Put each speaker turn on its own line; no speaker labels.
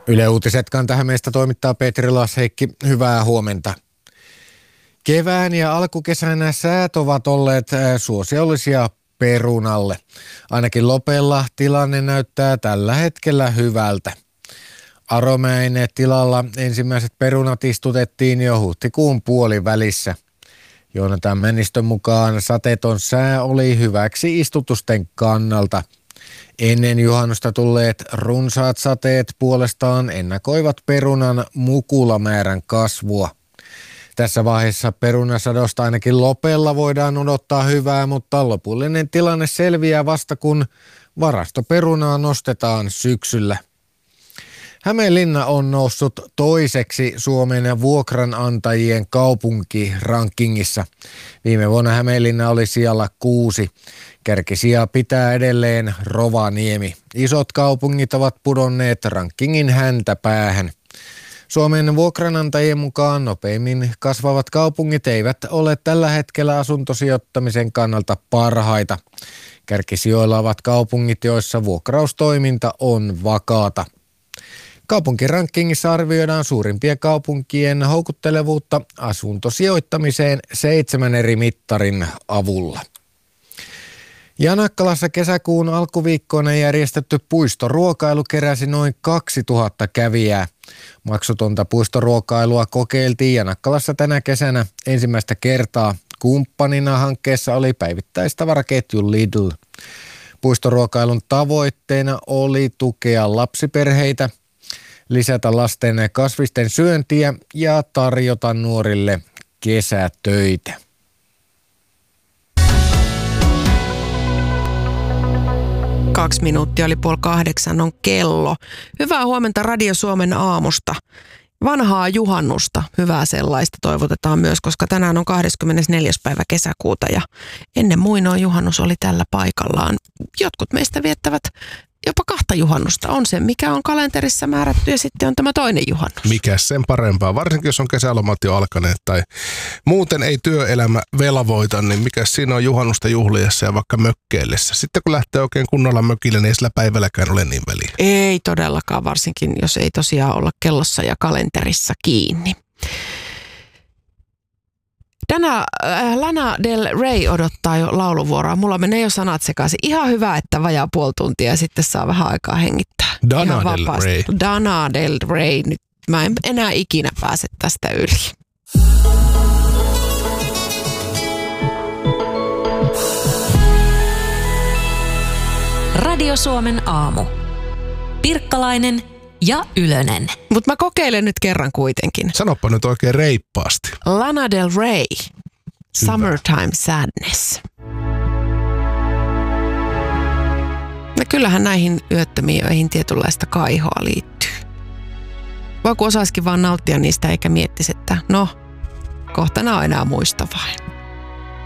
Yle Uutiset Kanta-Hämeestä toimittaa Petri Lasheikki. Hyvää huomenta. Kevään ja alkukesänä säät ovat olleet suosiollisia perunalle. Ainakin Lopella tilanne näyttää tällä hetkellä hyvältä. Aromäen tilalla ensimmäiset perunat istutettiin jo huhtikuun puolivälissä. Joonatan Männistön mukaan sateeton sää oli hyväksi istutusten kannalta. Ennen juhannusta tulleet runsaat sateet puolestaan ennakoivat perunan mukulamäärän kasvua. Tässä vaiheessa perunasadosta ainakin Lopella voidaan odottaa hyvää, mutta lopullinen tilanne selviää vasta kun varastoperunaa nostetaan syksyllä. Hämeenlinna on noussut toiseksi Suomen vuokranantajien kaupunkirankingissa. Viime vuonna Hämeenlinna oli sijalla 6. Kärkisijaa pitää edelleen Rovaniemi. Isot kaupungit ovat pudonneet rankingin häntäpäähän. Suomen vuokranantajien mukaan nopeimmin kasvavat kaupungit eivät ole tällä hetkellä asuntosijoittamisen kannalta parhaita. Kärkisijoilla ovat kaupungit, joissa vuokraustoiminta on vakaata. Kaupunkirankingissa arvioidaan suurimpien kaupunkien houkuttelevuutta asuntosijoittamiseen 7 eri mittarin avulla. Janakkalassa kesäkuun alkuviikkoina järjestetty puistoruokailu keräsi noin 2000 kävijää. Maksutonta puistoruokailua kokeiltiin Janakkalassa tänä kesänä ensimmäistä kertaa. Kumppanina hankkeessa oli päivittäistavaraketju Lidl. Puistoruokailun tavoitteena oli tukea lapsiperheitä, lisätä lasten kasvisten syöntiä ja tarjota nuorille kesätöitä.
Kaksi minuuttia oli 7:30 on kello. Hyvää huomenta Radio Suomen aamusta. Vanhaa juhannusta, hyvää sellaista toivotetaan myös, koska tänään on 24. päivä kesäkuuta ja ennen muinoin juhannus oli tällä paikallaan. Jotkut meistä viettävät jopa 2 juhannusta. On se, mikä on kalenterissa määrätty ja sitten on tämä toinen juhannus.
Mikäs sen parempaa, varsinkin jos on kesälomat jo alkaneet tai muuten ei työelämä velvoita, niin mikäs siinä on juhannusta juhliessa ja vaikka mökkeillessä. Sitten kun lähtee oikein kunnolla mökille, niin ei sillä päivälläkään ole niin väliä.
Ei todellakaan, varsinkin jos ei tosiaan olla kellossa ja kalenterissa kiinni. Lana Del Rey odottaa jo lauluvuoroa. Mulla menee jo sanat sekaisin. Ihan hyvä, että vajaa puoli tuntia ja sitten saa vähän aikaa hengittää. Dana Del Rey. Nyt mä en enää ikinä pääse tästä yli.
Radio Suomen aamu. Pirkkalainen ja Ylönen.
Mutta mä kokeilen nyt kerran kuitenkin.
Sanoppa nyt oikein reippaasti.
Lana Del Rey. Summertime Sadness. Ja kyllähän näihin yöttömiin öihin tietynlaista kaihoa liittyy. Voi kun osaisikin vaan nauttia niistä eikä miettisi, että no, kohta nää on enää muista vain.